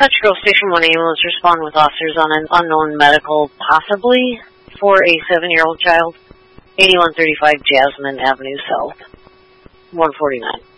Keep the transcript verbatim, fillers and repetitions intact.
Cutchgrove Station one ambulance respond with officers on an unknown medical, possibly for a seven-year-old child. eighty-one thirty-five Jasmine Avenue South. one forty-nine.